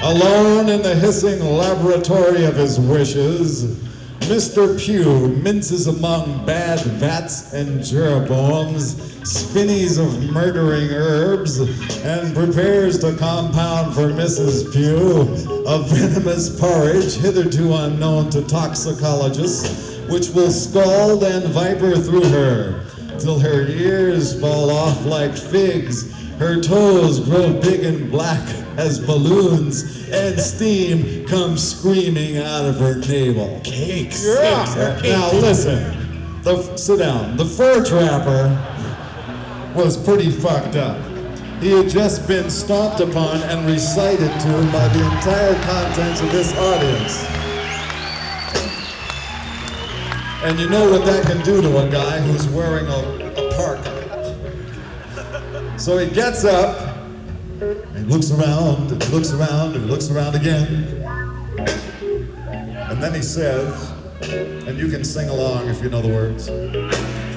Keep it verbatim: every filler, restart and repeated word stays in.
Alone in the hissing laboratory of his wishes, Mister Pugh minces among bad vats and jeroboams, spinneys of murdering herbs, and prepares to compound for Missus Pugh a venomous porridge hitherto unknown to toxicologists, which will scald and viper through her, till her ears fall off like figs, her toes grow big and black as balloons, and steam comes screaming out of her navel. Cakes. Yeah. Now listen, the, sit down. The fur trapper was pretty fucked up. He had just been stomped upon and recited to by the entire contents of this audience. And you know what that can do to a guy who's wearing a, a parka. So he gets up, and he looks around, and he looks around, and he looks around again. And then he says, and you can sing along if you know the words.